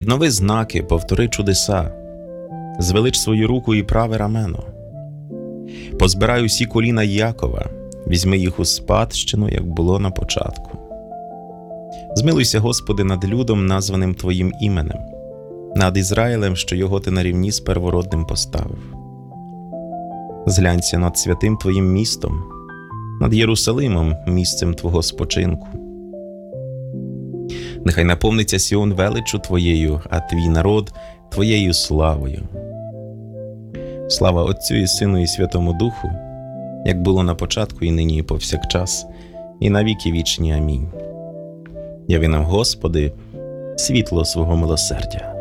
Віднови знаки, повтори чудеса, звелич свою руку і праве рамено. Позбирай усі коліна Якова, візьми їх у спадщину, як було на початку. Змилуйся, Господи, над людом, названим Твоїм іменем, над Ізраїлем, що його Ти на рівні з первородним поставив. Зглянься над святим Твоїм містом, над Єрусалимом, місцем Твого спочинку. Нехай наповниться Сіон величчю Твоєю, а Твій народ Твоєю славою. Слава Отцю і Сину і Святому Духу, як було на початку, і нині, і повсякчас, і на віки вічні. Амінь. Яви нам, Господи, світло свого милосердя.